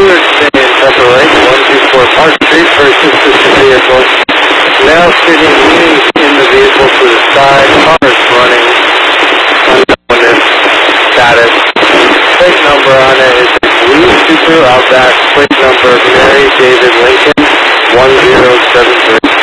Stewart staying separate, 124 Park Street for assistance vehicle. Now sitting in the vehicle to the side, cars running, unknown status. Plate number on it is Blue Super Outback, plate number Mary David Lincoln, 1073.